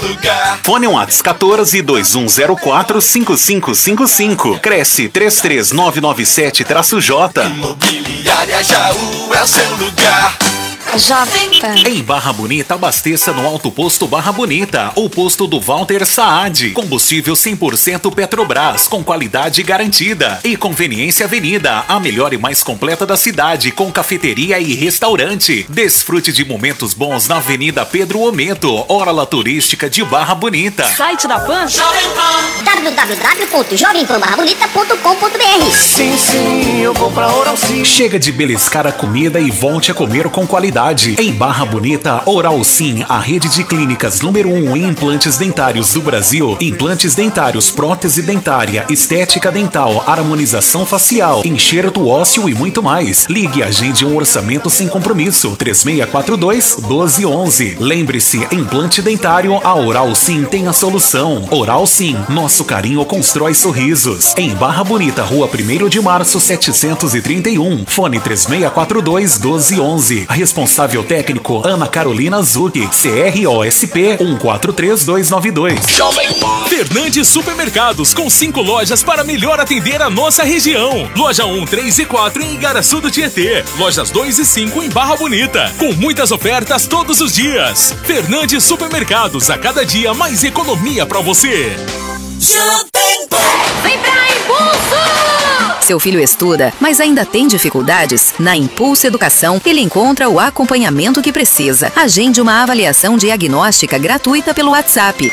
lugar. Fone WhatsApp 14-2104-5555. Cresce 33997-J. Imobiliária Jaú é o seu lugar. Jovem Pan. Em Barra Bonita, abasteça no Alto Posto Barra Bonita, o posto do Walter Saad. Combustível 100% Petrobras, com qualidade garantida. E Conveniência Avenida, a melhor e mais completa da cidade, com cafeteria e restaurante. Desfrute de momentos bons na Avenida Pedro Ometo, Orla Turística de Barra Bonita. Site da Pan. Jovem Pan. www.jovempanbarrabonita.com.br. Sim, eu vou pra Oral Sim. Chega de beliscar a comida e volte a comer com qualidade. Em Barra Bonita, Oral Sim, a rede de clínicas número 1 em implantes dentários do Brasil. Implantes dentários, prótese dentária, estética dental, harmonização facial, enxerto ósseo e muito mais. Ligue e agende um orçamento sem compromisso. 3642-1211. Lembre-se, implante dentário, a Oral Sim tem a solução. Oral Sim, nosso carinho constrói sorrisos. Em Barra Bonita, Rua 1º de Março, 731. Fone 3642-1211. Responsável técnico Ana Carolina Zucchi, CROSP 143292. Fernandes Supermercados, com 5 lojas para melhor atender a nossa região. Loja 1, 3 e 4 em Igaraçu do Tietê. Lojas 2 e 5 em Barra Bonita, com muitas ofertas todos os dias. Fernandes Supermercados, a cada dia mais economia pra você. Vem pra Impulso! Seu filho estuda, mas ainda tem dificuldades? Na Impulso Educação, ele encontra o acompanhamento que precisa. Agende uma avaliação diagnóstica gratuita pelo WhatsApp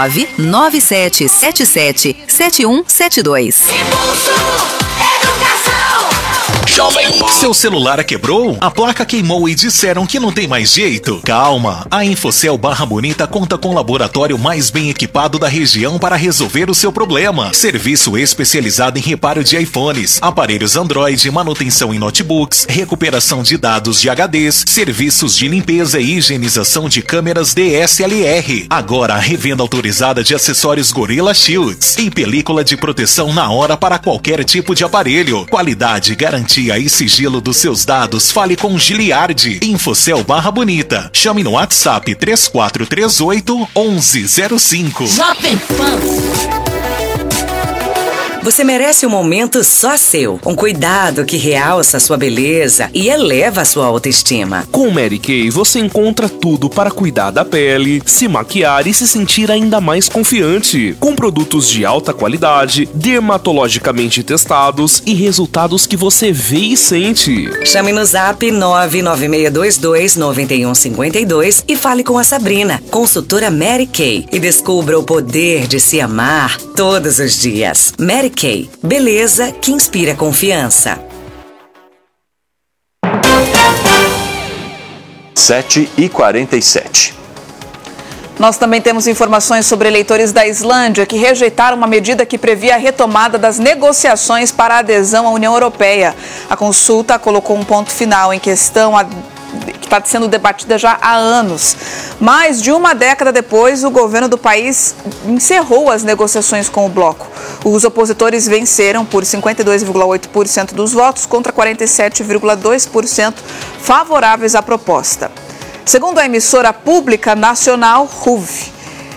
997777172. Impulso Educação! Seu celular quebrou? A placa queimou e disseram que não tem mais jeito? Calma! A Infocel Barra Bonita conta com o laboratório mais bem equipado da região para resolver o seu problema. Serviço especializado em reparo de iPhones, aparelhos Android, manutenção em notebooks, recuperação de dados de HDs, serviços de limpeza e higienização de câmeras DSLR. Agora, revenda autorizada de acessórios Gorilla Shields e película de proteção na hora para qualquer tipo de aparelho. Qualidade, garantia e sigilo dos seus dados, fale com Giliardi. Infocel Barra Bonita. Chame no WhatsApp 3438-1105. Jovem Pan. Você merece um momento só seu. Um cuidado que realça sua beleza e eleva a sua autoestima. Com Mary Kay você encontra tudo para cuidar da pele, se maquiar e se sentir ainda mais confiante. Com produtos de alta qualidade, dermatologicamente testados e resultados que você vê e sente. Chame no zap 996229152 e fale com a Sabrina, consultora Mary Kay, e descubra o poder de se amar todos os dias. Mary Kay, beleza que inspira confiança. 7h47. Nós também temos informações sobre eleitores da Islândia que rejeitaram uma medida que previa a retomada das negociações para a adesão à União Europeia. A consulta colocou um ponto final em questão que está sendo debatida já há anos. Mais de uma década depois, o governo do país encerrou as negociações com o bloco. Os opositores venceram por 52,8% dos votos contra 47,2% favoráveis à proposta. Segundo a emissora pública nacional RUV,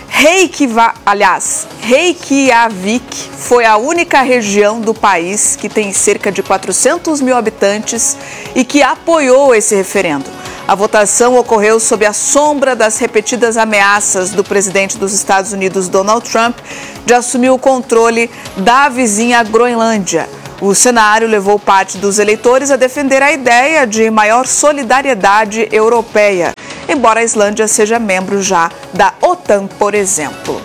Reykjavik foi a única região do país que tem cerca de 400 mil habitantes e que apoiou esse referendo. A votação ocorreu sob a sombra das repetidas ameaças do presidente dos Estados Unidos, Donald Trump, de assumir o controle da vizinha Groenlândia. O cenário levou parte dos eleitores a defender a ideia de maior solidariedade europeia, embora a Islândia seja membro já da OTAN, por exemplo.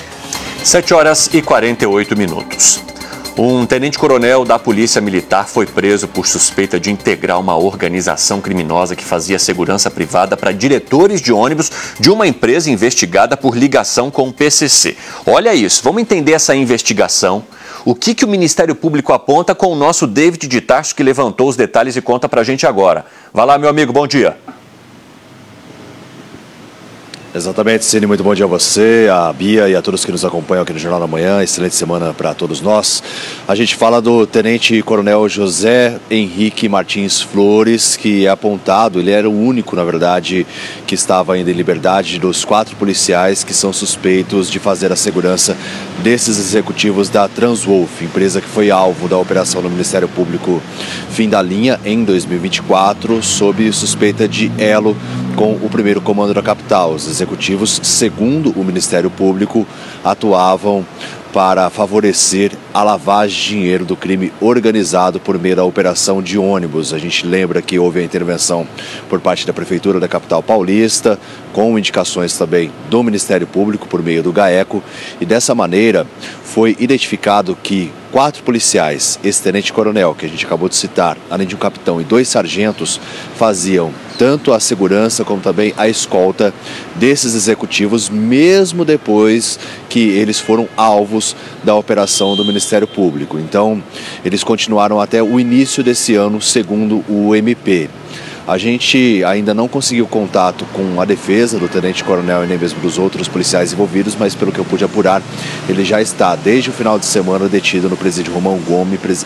7h48. Um tenente-coronel da Polícia Militar foi preso por suspeita de integrar uma organização criminosa que fazia segurança privada para diretores de ônibus de uma empresa investigada por ligação com o PCC. Olha isso, vamos entender essa investigação. O que o Ministério Público aponta com o nosso David de Tarso, que levantou os detalhes e conta pra gente agora. Vai lá, meu amigo, bom dia. Exatamente, Cine, muito bom dia a você, a Bia e a todos que nos acompanham aqui no Jornal da Manhã. Excelente semana para todos nós. A gente fala do Tenente Coronel José Henrique Martins Flores, que é apontado, ele era o único, na verdade, que estava ainda em liberdade dos 4 policiais que são suspeitos de fazer a segurança desses executivos da Transwolf, empresa que foi alvo da operação do Ministério Público Fim da Linha em 2024, sob suspeita de elo com o primeiro comando da capital. Os executivos, segundo o Ministério Público, atuavam para favorecer a lavagem de dinheiro do crime organizado por meio da operação de ônibus. A gente lembra que houve a intervenção por parte da Prefeitura da capital paulista, com indicações também do Ministério Público por meio do GAECO, e dessa maneira foi identificado que 4 policiais, esse tenente-coronel que a gente acabou de citar, além de um capitão e 2 sargentos, faziam tanto a segurança como também a escolta desses executivos, mesmo depois que eles foram alvos da operação do Ministério Público. Então, eles continuaram até o início desse ano, segundo o MP. A gente ainda não conseguiu contato com a defesa do tenente-coronel e nem mesmo dos outros policiais envolvidos, mas pelo que eu pude apurar, ele já está desde o final de semana detido no presídio Romão Gomes,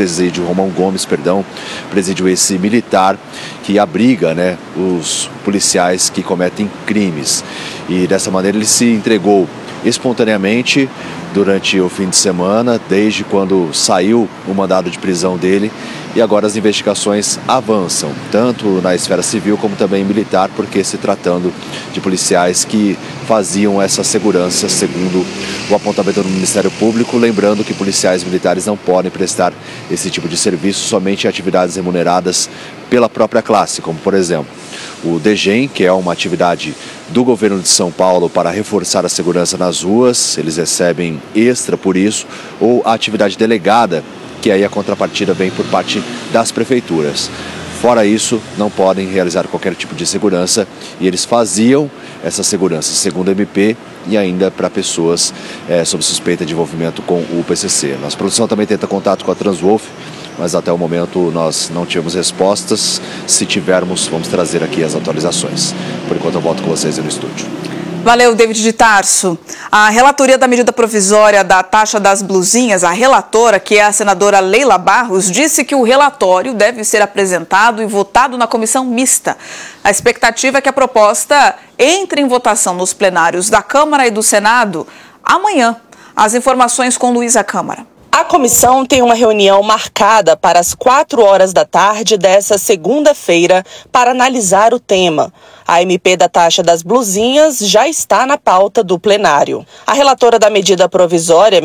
presídio esse militar que abriga, os policiais que cometem crimes. E dessa maneira ele se entregou espontaneamente durante o fim de semana, desde quando saiu o mandado de prisão dele, e agora as investigações avançam, tanto na esfera civil como também militar, porque se tratando de policiais que faziam essa segurança, segundo o apontamento do Ministério Público, lembrando que policiais militares não podem prestar esse tipo de serviço somente em atividades remuneradas pela própria classe, como por exemplo o DGEM, que é uma atividade do governo de São Paulo para reforçar a segurança nas ruas, eles recebem extra por isso, ou a atividade delegada, que aí a contrapartida vem por parte das prefeituras. Fora isso, não podem realizar qualquer tipo de segurança, e eles faziam essa segurança, segundo o MP, e ainda para pessoas sob suspeita de envolvimento com o PCC. Nossa produção também tenta contato com a Transwolf, mas até o momento nós não tivemos respostas. Se tivermos, vamos trazer aqui as atualizações. Por enquanto eu volto com vocês aí no estúdio. Valeu, David de Tarso. A relatoria da medida provisória da taxa das blusinhas, a relatora, que é a senadora Leila Barros, disse que o relatório deve ser apresentado e votado na comissão mista. A expectativa é que a proposta entre em votação nos plenários da Câmara e do Senado amanhã. As informações com Luísa Câmara. A comissão tem uma reunião marcada para as 4 horas da tarde dessa segunda-feira para analisar o tema. A MP da taxa das blusinhas já está na pauta do plenário. A relatora da medida provisória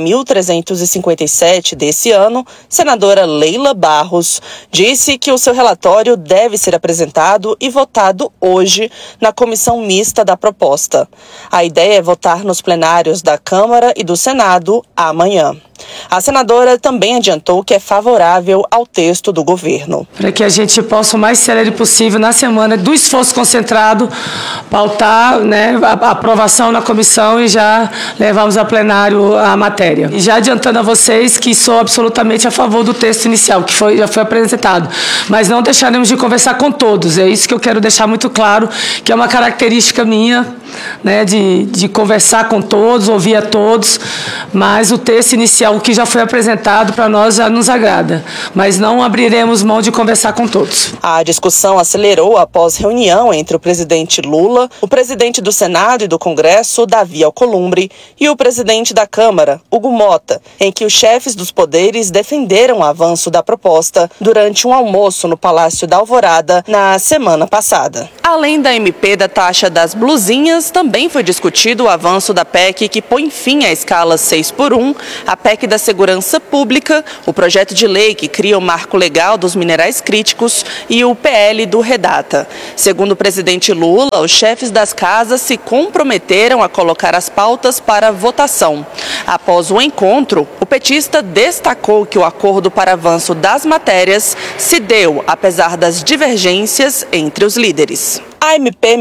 1357 desse ano, senadora Leila Barros, disse que o seu relatório deve ser apresentado e votado hoje na comissão mista da proposta. A ideia é votar nos plenários da Câmara e do Senado amanhã. A senadora também adiantou que é favorável ao texto do governo. Para que a gente possa, o mais célere possível, na semana do esforço concentrado, pautar a aprovação na comissão e já levarmos a plenário a matéria. E já adiantando a vocês que sou absolutamente a favor do texto inicial, que já foi apresentado. Mas não deixaremos de conversar com todos. É isso que eu quero deixar muito claro, que é uma característica minha, de conversar com todos, ouvir a todos, mas o texto inicial que já foi apresentado para nós já nos agrada, mas não abriremos mão de conversar com todos. A discussão acelerou após reunião entre o presidente Lula, o presidente do Senado e do Congresso, Davi Alcolumbre, e o presidente da Câmara, Hugo Mota, em que os chefes dos poderes defenderam o avanço da proposta durante um almoço no Palácio da Alvorada na semana passada. Além da MP da taxa das blusinhas, também foi discutido o avanço da PEC que põe fim à escala 6x1, a PEC da Segurança Pública, o projeto de lei que cria o marco legal dos minerais críticos e o PL do Redata. Segundo o presidente Lula, os chefes das casas se comprometeram a colocar as pautas para votação. Após o encontro, o petista destacou que o acordo para avanço das matérias se deu apesar das divergências entre os líderes. A MP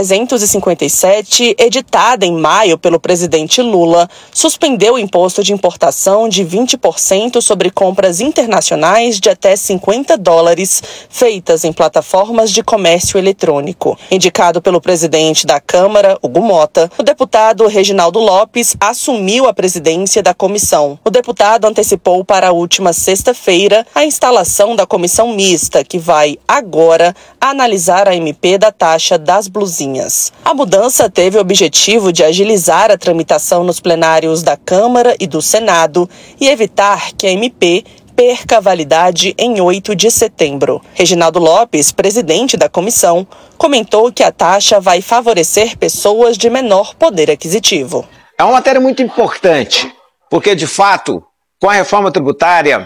1357, editada em maio pelo presidente Lula, suspendeu o imposto de importação de 20% sobre compras internacionais de até $50 feitas em plataformas de comércio eletrônico. Indicado pelo presidente da Câmara, Hugo Mota, o deputado Reginaldo Lopes assumiu a presidência da comissão. O deputado antecipou para a última sexta-feira a instalação da comissão mista, que vai agora analisar a MP da taxa das blusinhas. A mudança teve o objetivo de agilizar a tramitação nos plenários da Câmara e do Senado e evitar que a MP perca a validade em 8 de setembro. Reginaldo Lopes, presidente da comissão, comentou que a taxa vai favorecer pessoas de menor poder aquisitivo. É uma matéria muito importante, porque, de fato, com a reforma tributária,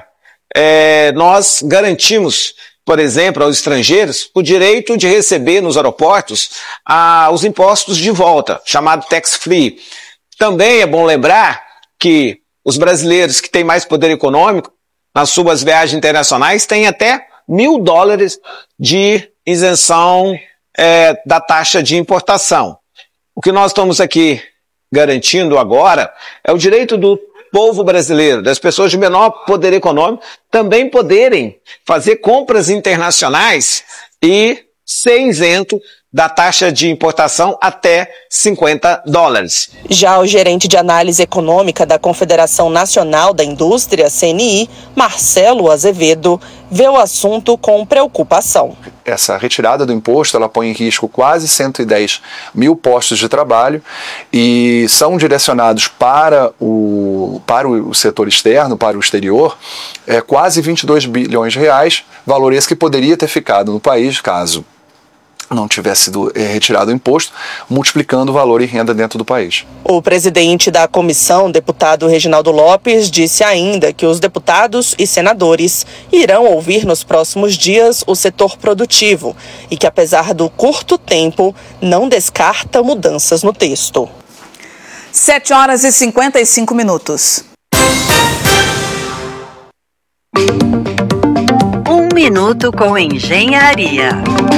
nós garantimos, por exemplo, aos estrangeiros, o direito de receber nos aeroportos os impostos de volta, chamado tax-free. Também é bom lembrar que os brasileiros que têm mais poder econômico, nas suas viagens internacionais, têm até $1.000 de isenção da taxa de importação. O que nós estamos aqui garantindo agora é o direito do povo brasileiro, das pessoas de menor poder econômico, também poderem fazer compras internacionais e ser isento da taxa de importação até $50. Já o gerente de análise econômica da Confederação Nacional da Indústria, CNI, Marcelo Azevedo, vê o assunto com preocupação. Essa retirada do imposto, ela põe em risco quase 110 mil postos de trabalho e são direcionados para o setor externo, para o exterior, quase 22 bilhões de reais, valor esse que poderia ter ficado no país caso não tivesse sido retirado o imposto, multiplicando o valor e renda dentro do país. O presidente da comissão, deputado Reginaldo Lopes, disse ainda que os deputados e senadores irão ouvir nos próximos dias o setor produtivo e que, apesar do curto tempo, não descarta mudanças no texto. 7h55. 1 minuto com engenharia.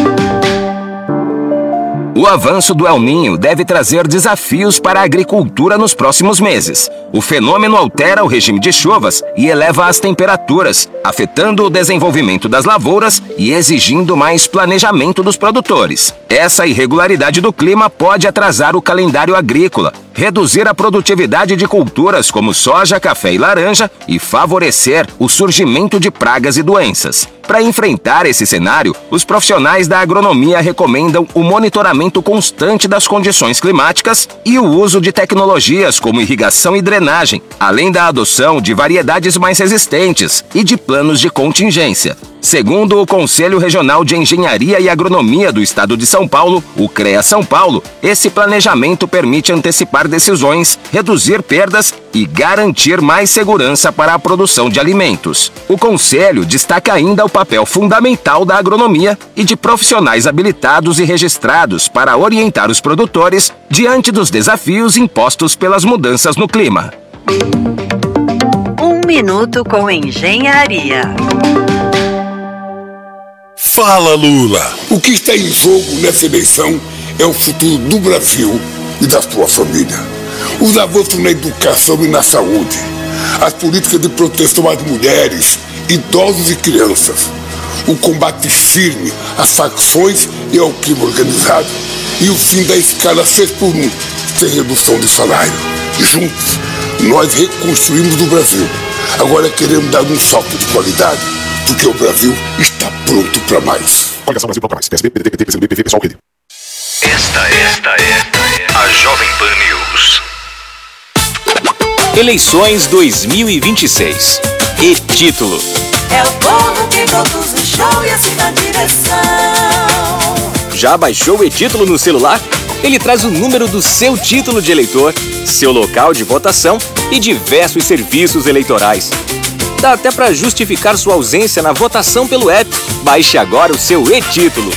O avanço do El Niño deve trazer desafios para a agricultura nos próximos meses. O fenômeno altera o regime de chuvas e eleva as temperaturas, afetando o desenvolvimento das lavouras e exigindo mais planejamento dos produtores. Essa irregularidade do clima pode atrasar o calendário agrícola, reduzir a produtividade de culturas como soja, café e laranja e favorecer o surgimento de pragas e doenças. Para enfrentar esse cenário, os profissionais da agronomia recomendam o monitoramento constante das condições climáticas e o uso de tecnologias como irrigação e drenagem, além da adoção de variedades mais resistentes e de planos de contingência. Segundo o Conselho Regional de Engenharia e Agronomia do Estado de São Paulo, o CREA São Paulo, esse planejamento permite antecipar decisões, reduzir perdas e garantir mais segurança para a produção de alimentos. O Conselho destaca ainda o papel fundamental da agronomia e de profissionais habilitados e registrados para orientar os produtores diante dos desafios impostos pelas mudanças no clima. 1 minuto com engenharia. Fala, Lula! O que está em jogo nessa eleição é o futuro do Brasil e da sua família. Os avanços na educação e na saúde, as políticas de proteção às mulheres, idosos e crianças, o combate firme às facções e ao crime organizado e o fim da escala 6x1, sem redução de salário. Juntos, nós reconstruímos o Brasil. Agora queremos dar um salto de qualidade, porque o Brasil está pronto para mais. Coligação Brasil para mais. PSB, PDT, PT, PCdoB, PV, PSOL, Rede. Esta é a Jovem Pan News. Eleições 2026. E título. É o povo que produz o show e assim na direção. Já baixou o e-título no celular? Ele traz o número do seu título de eleitor, seu local de votação e diversos serviços eleitorais. Dá até para justificar sua ausência na votação pelo app. Baixe agora o seu e-título.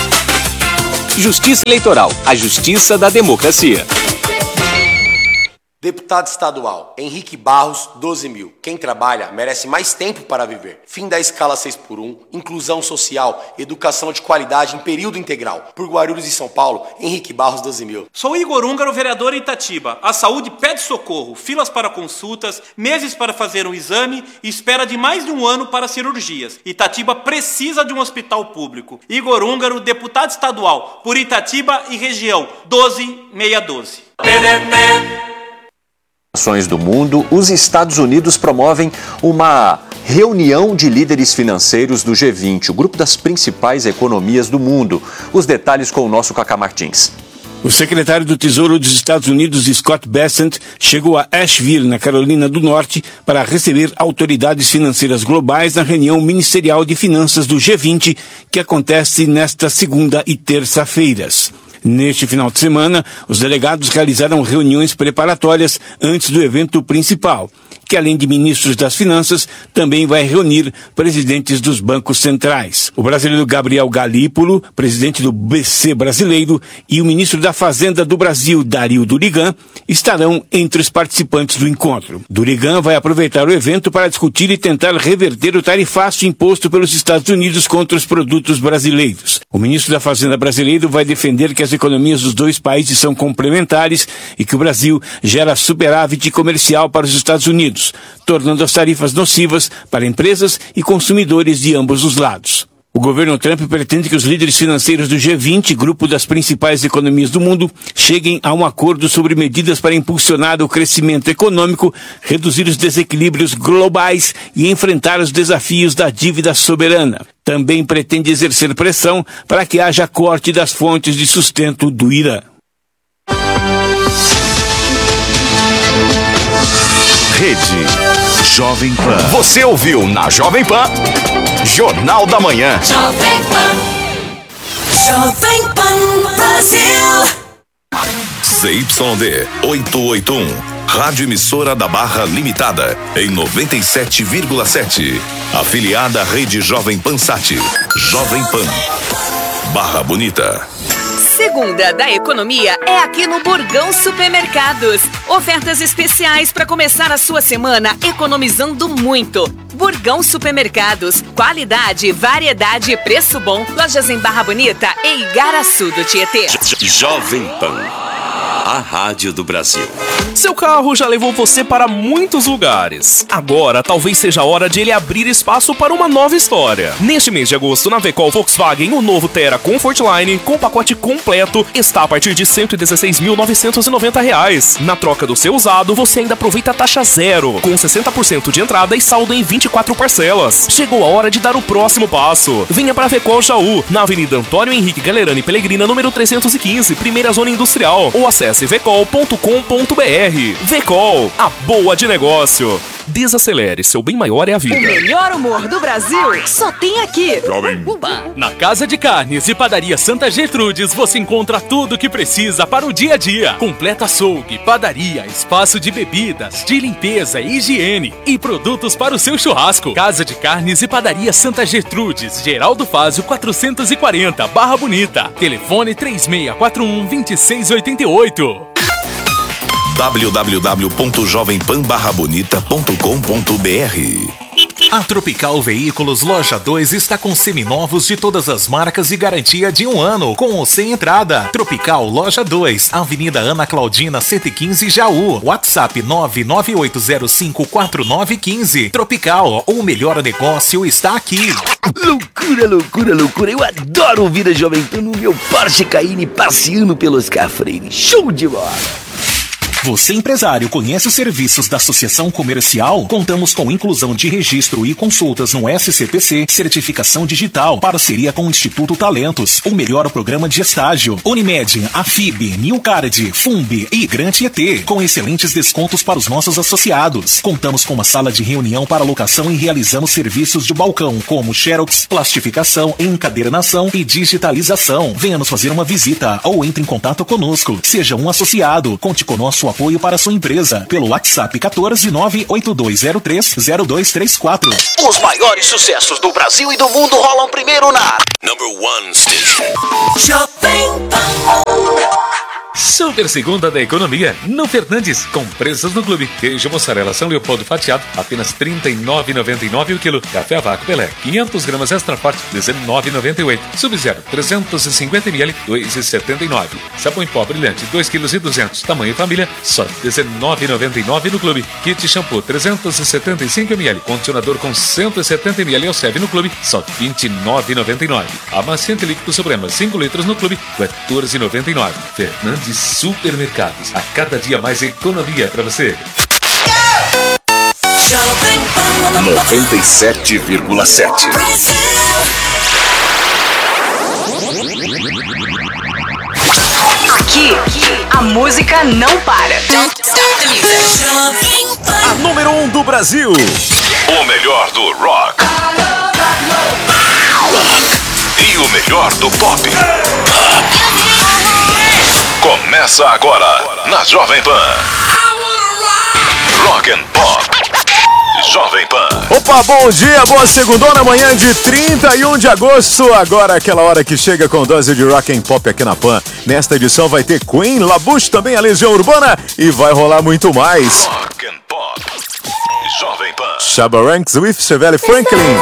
Justiça Eleitoral, a justiça da democracia. Deputado estadual, Henrique Barros, 12 mil. Quem trabalha merece mais tempo para viver. Fim da escala 6x1, inclusão social, educação de qualidade em período integral. Por Guarulhos e São Paulo, Henrique Barros, 12 mil. Sou Igor Húngaro, vereador em Itatiba. A saúde pede socorro, filas para consultas, meses para fazer um exame e espera de mais de um ano para cirurgias. Itatiba precisa de um hospital público. Igor Húngaro, deputado estadual, por Itatiba e região, 12612. Do mundo, os Estados Unidos promovem uma reunião de líderes financeiros do G20, o grupo das principais economias do mundo. Os detalhes com o nosso Cacá Martins. O secretário do Tesouro dos Estados Unidos, Scott Bessent, chegou a Asheville, na Carolina do Norte, para receber autoridades financeiras globais na reunião ministerial de finanças do G20, que acontece nesta segunda e terça-feiras. Neste final de semana, os delegados realizaram reuniões preparatórias antes do evento principal, que além de ministros das finanças, também vai reunir presidentes dos bancos centrais. O brasileiro Gabriel Galípolo, presidente do BC brasileiro, e o ministro da Fazenda do Brasil, Dario Durigan, estarão entre os participantes do encontro. Durigan vai aproveitar o evento para discutir e tentar reverter o tarifaço imposto pelos Estados Unidos contra os produtos brasileiros. O ministro da Fazenda brasileiro vai defender que as economias dos dois países são complementares e que o Brasil gera superávit comercial para os Estados Unidos, tornando as tarifas nocivas para empresas e consumidores de ambos os lados. O governo Trump pretende que os líderes financeiros do G20, grupo das principais economias do mundo, cheguem a um acordo sobre medidas para impulsionar o crescimento econômico, reduzir os desequilíbrios globais e enfrentar os desafios da dívida soberana. Também pretende exercer pressão para que haja corte das fontes de sustento do Irã. Rede Jovem Pan. Você ouviu na Jovem Pan, Jornal da Manhã. Jovem Pan. Jovem Pan Brasil. ZYD 881, Rádio Emissora da Barra Limitada, em 97,7. Afiliada à Rede Jovem Pan Sat. Jovem Pan. Barra Bonita. Segunda da economia é aqui no Burgão Supermercados. Ofertas especiais para começar a sua semana economizando muito. Burgão Supermercados. Qualidade, variedade e preço bom. Lojas em Barra Bonita e Igaraçu do Tietê. Jovem Pan. A rádio do Brasil. Seu carro já levou você para muitos lugares. Agora, talvez seja a hora de ele abrir espaço para uma nova história. Neste mês de agosto, na Vecol Volkswagen, o novo Terra Comfortline, com pacote completo, está a partir de R$ 116.990. Na troca do seu usado, você ainda aproveita a taxa zero, com 60% de entrada e saldo em 24 parcelas. Chegou a hora de dar o próximo passo. Venha para a Vecol Jaú, na Avenida Antônio Henrique Galerani Pellegrina, número 315, primeira zona industrial, ou acesse vecol.com.br. Vecol, a boa de negócio. Desacelere, seu bem maior é a vida. O melhor humor do Brasil só tem aqui. Na Casa de Carnes e Padaria Santa Gertrudes você encontra tudo o que precisa para o dia a dia. Completa açougue, padaria, espaço de bebidas, de limpeza e higiene e produtos para o seu churrasco. Casa de Carnes e Padaria Santa Gertrudes, Geraldo Fázio 440, Barra Bonita. Telefone 3641-2688. www.jovempan-bonita.com.br. A Tropical Veículos Loja 2 está com seminovos de todas as marcas e garantia de 1 ano, com ou sem entrada. Tropical Loja 2, Avenida Ana Claudina 115, Jaú. WhatsApp 998054915. Tropical, o melhor negócio está aqui. Loucura, loucura, loucura. Eu adoro ouvir a Jovem Pan no meu Porsche Cayenne passeando pelos Cafreiros. Show de bola! Você, empresário, conhece os serviços da Associação Comercial? Contamos com inclusão de registro e consultas no SCPC, certificação digital, parceria com o Instituto Talentos, o melhor programa de estágio, Unimed, Afib, Newcard, Fumbi e Gran Tietê, com excelentes descontos para os nossos associados. Contamos com uma sala de reunião para locação e realizamos serviços de balcão, como xerox, plastificação, encadernação e digitalização. Venha nos fazer uma visita ou entre em contato conosco. Seja um associado. Conte com nosso apoio para sua empresa pelo WhatsApp 14982030234. Os maiores sucessos do Brasil e do mundo rolam primeiro na Number One Station. Jovem Pan. Super segunda da economia no Fernandes, com preços no clube. Queijo mussarela São Leopoldo fatiado, apenas R$ 39,99 o quilo. Café a vácuo Pelé, 500 gramas extra forte, R$ 19,98. Sub-Zero, 350 ml, R$ 2,79. Sabão em pó brilhante, 2,2 kg. Tamanho família, só R$ 19,99 no clube. Kit shampoo, 375 ml. Condicionador com 170 ml ao serve no clube, só R$ 29,99. Amaciante líquido Suprema, 5 litros no clube, R$ 14,99. Fernandes Supermercados, a cada dia mais economia para você. 97,7. Aqui, a música não para. A número 1 do Brasil. O melhor do rock. E o melhor do pop. Começa agora na Jovem Pan. Rock and Pop. Jovem Pan. Opa, bom dia, boa segundona, manhã de 31 de agosto. Agora aquela hora que chega com dose de Rock and Pop aqui na Pan. Nesta edição vai ter Queen, Labuche, também a Legião Urbana e vai rolar muito mais. Rock and Pop. Jovem Pan. Shabba Ranks with Chevelle Franklin.